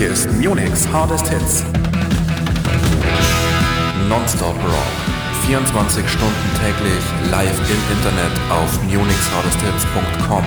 Hier ist Munich's Hardest Hits. Nonstop Rock. 24 Stunden täglich live im Internet auf munichshardesthits.com.